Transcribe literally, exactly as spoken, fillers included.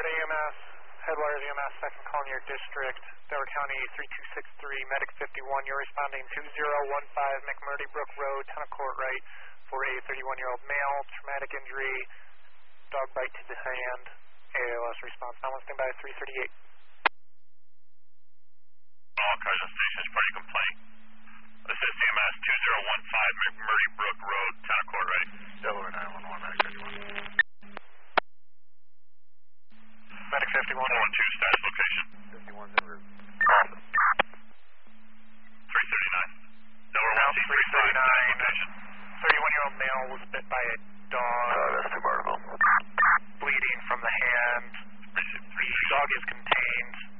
Headwire to E M S. Headwire to E M S, second calling your district. Delaware County three two six three, medic fifty-one. You're responding two zero one five McMurdy Brook Road, tennis court right for a thirty-one-year-old male. Traumatic injury, dog bite to the hand. A L S response. nine one standby three thirty-eight. All cars on station is party complaint. Assist E M S two zero one five McMurdy Brook Road, tennis court right. Delaware nine one one, medic fifty-one. Medic fifty-one. four one two, status location. fifty-one's en route. three thirty-nine. Delaware one C three thirty-nine. Location. thirty-one-year-old male was bit by a dog.